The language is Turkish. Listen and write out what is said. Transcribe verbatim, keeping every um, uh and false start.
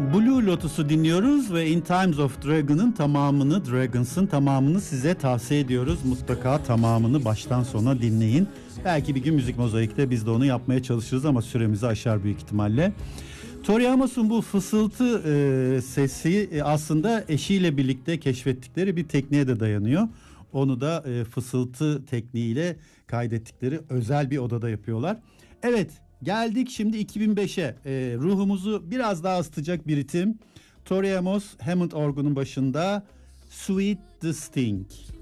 Blue Lotus'u dinliyoruz ve In Times of Dragon'ın tamamını, Dragons'ın tamamını size tavsiye ediyoruz. Mutlaka tamamını baştan sona dinleyin. Belki bir gün Müzik Mozaik'te biz de onu yapmaya çalışırız ama süremizi aşar büyük ihtimalle. Tori Amos'un bu fısıltı e, sesi e, aslında eşiyle birlikte keşfettikleri bir tekniğe de dayanıyor. Onu da e, fısıltı tekniğiyle kaydettikleri özel bir odada yapıyorlar. Evet, geldik şimdi iki bin beşe. E, ruhumuzu biraz daha ısıtacak bir ritim. Tori Amos Hammond orgunun başında, Sweet the Sting.